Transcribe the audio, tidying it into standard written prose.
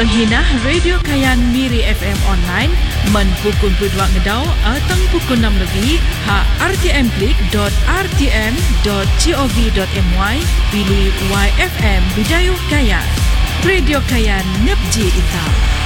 Hinah Radio Kayan Miri FM online men pukul 22 ngedau atau pukul 6 lebih ha rtm.rtm.gov.my pilih YFM Bidayuh Kayan. Radio Kayan Nepji Ita.